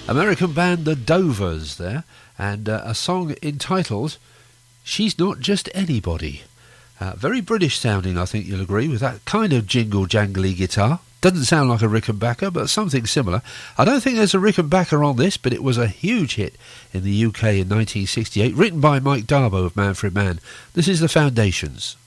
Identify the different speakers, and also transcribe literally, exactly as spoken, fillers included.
Speaker 1: American band The Dovers there, and uh, a song entitled She's Not Just Anybody. Uh, very British sounding, I think you'll agree, with that kind of jingle-jangly guitar. Doesn't sound like a Rickenbacker, but something similar. I don't think there's a Rickenbacker on this, but it was a huge hit in the U K in nineteen sixty-eight, written by Mike Darbo of Manfred Mann. This is The Foundations.